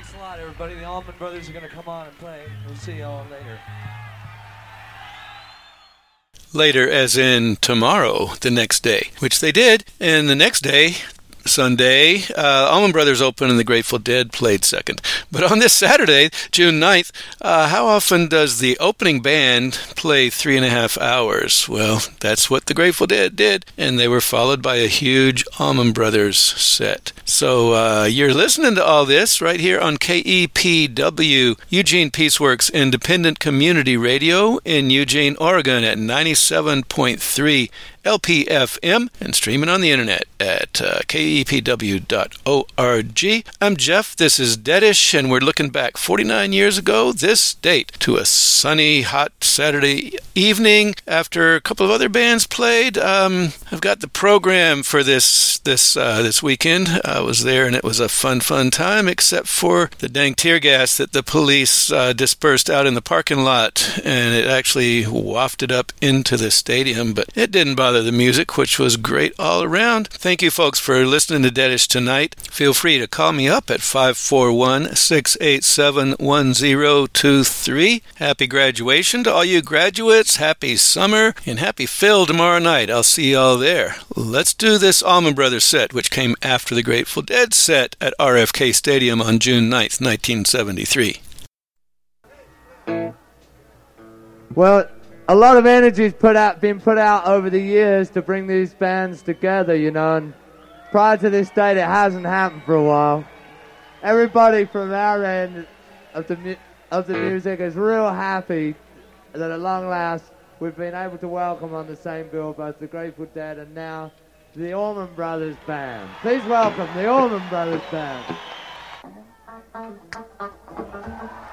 Thanks a lot, everybody. The Allman Brothers are going to come on and play. We'll see y'all later. Later, as in tomorrow, the next day, which they did. And the next day, Sunday, Allman Brothers opened and the Grateful Dead played second. But on this Saturday, June 9th, how often does the opening band play 3.5 hours? Well, that's what the Grateful Dead did, and they were followed by a huge Allman Brothers set. So you're listening to all this right here on KEPW, Eugene Peaceworks Independent Community Radio in Eugene, Oregon at 97.3 LPFM and streaming on the internet at kepw.org. I'm Jeff, this is Deadish, and we're looking back 49 years ago, this date, to a sunny, hot Saturday evening after a couple of other bands played. I've got the program for this weekend. I was there, and it was a fun time, except for the dang tear gas that the police dispersed out in the parking lot, and it actually wafted up into the stadium, but it didn't bother the music, which was great all around. Thank you, folks, for listening to Deadish tonight. Feel free to call me up at 541-687-1023. Happy graduation to all you graduates. Happy summer, and happy Phil tomorrow night. I'll see y'all there. Let's do this Allman Brothers set, which came after the Grateful Dead set at RFK Stadium on June 9th, 1973. Well, a lot of energy's been put out over the years to bring these bands together, you know, and prior to this date, it hasn't happened for a while. Everybody from our end of the music is real happy that at long last we've been able to welcome on the same bill both the Grateful Dead and now the Allman Brothers Band. Please welcome the Allman Brothers Band.